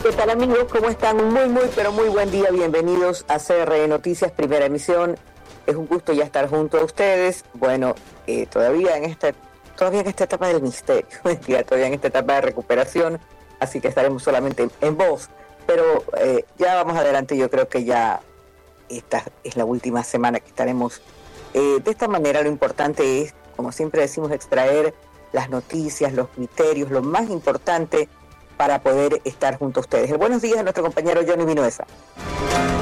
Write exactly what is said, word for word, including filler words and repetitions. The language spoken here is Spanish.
¿Qué tal, amigos? ¿Cómo están? Un muy, muy, pero muy buen día. Bienvenidos a C R N Noticias, primera emisión. Es un gusto ya estar junto a ustedes. Bueno, eh, todavía en esta todavía en esta etapa del misterio, todavía en esta etapa de recuperación, así que estaremos solamente en, en voz. Pero eh, ya vamos adelante. Yo creo que ya esta es la última semana que estaremos eh, de esta manera. Lo importante es, como siempre decimos, extraer las noticias, los criterios, lo más importante para poder estar junto a ustedes. Buenos días a nuestro compañero Johnny Vinuesa.